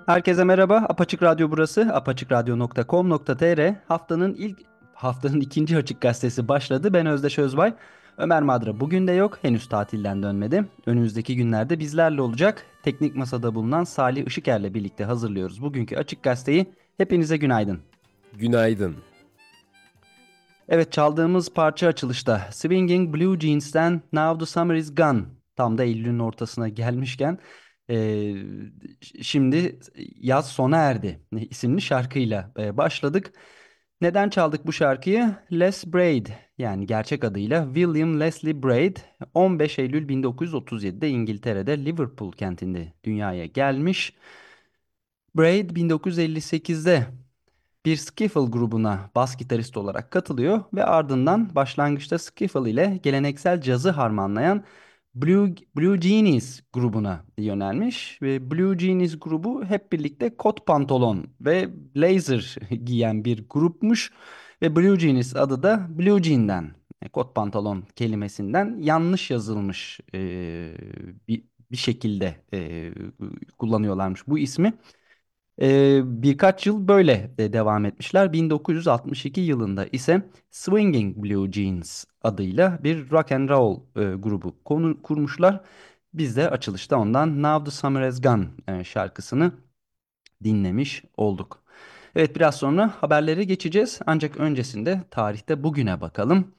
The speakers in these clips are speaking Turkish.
Herkese merhaba. Apaçık Radyo burası. apaçıkradyo.com.tr haftanın ikinci Açık Gazetesi başladı. Ben Özdeş Özbay. Ömer Madra bugün de yok. Henüz tatilden dönmedi. Önümüzdeki günlerde bizlerle olacak. Teknik Masada bulunan Salih Işıker'le birlikte hazırlıyoruz bugünkü Açık Gazeteyi. Hepinize günaydın. Günaydın. Evet, çaldığımız parça açılışta Swinging Blue Jeans'ten Now the Summer is Gone. Tam da Eylül'ün ortasına gelmişken eee, şimdi Yaz Sona Erdi isimli şarkıyla başladık. Neden çaldık bu şarkıyı? Les Braid, yani gerçek adıyla William Leslie Braid, 15 Eylül 1937'de İngiltere'de Liverpool kentinde dünyaya gelmiş. Braid 1958'de bir skiffle grubuna bas gitarist olarak katılıyor ve ardından başlangıçta skiffle ile geleneksel cazı harmanlayan Blue Genies grubuna yönelmiş ve Blue Genies grubu hep birlikte kot pantolon ve blazer giyen bir grupmuş ve Blue Genies adı da Blue Jean'den, kot pantolon kelimesinden yanlış yazılmış bir şekilde kullanıyorlarmış bu ismi. Birkaç yıl böyle devam etmişler. 1962 yılında ise Swinging Blue Jeans adıyla bir rock and roll grubu kurmuşlar. Biz de açılışta ondan Now the Summer Has Gone şarkısını dinlemiş olduk. Evet, biraz sonra haberlere geçeceğiz. Ancak öncesinde tarihte bugüne bakalım.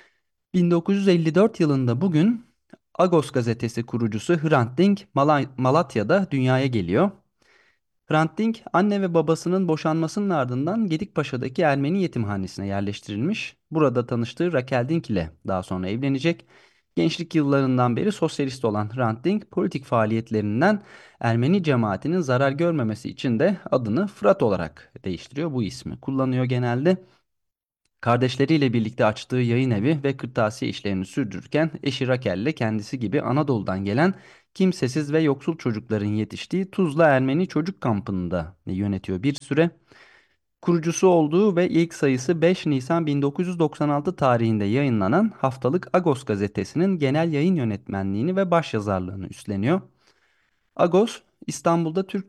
1954 yılında bugün Agos gazetesi kurucusu Hrant Dink Malatya'da dünyaya geliyor. Hrant Dink anne ve babasının boşanmasının ardından Gedikpaşa'daki Ermeni yetimhanesine yerleştirilmiş. Burada tanıştığı Raquel Dink ile daha sonra evlenecek. Gençlik yıllarından beri sosyalist olan Hrant Dink politik faaliyetlerinden Ermeni cemaatinin zarar görmemesi için de adını Fırat olarak değiştiriyor. Bu ismi kullanıyor genelde. Kardeşleriyle birlikte açtığı yayın evi ve kırtasiye işlerini sürdürürken eşi Raquel'le kendisi gibi Anadolu'dan gelen kimsesiz ve yoksul çocukların yetiştiği Tuzla Ermeni Çocuk Kampı'nda yönetiyor bir süre. Kurucusu olduğu ve ilk sayısı 5 Nisan 1996 tarihinde yayınlanan haftalık Agos gazetesinin genel yayın yönetmenliğini ve başyazarlığını üstleniyor. Agos, İstanbul'da Türk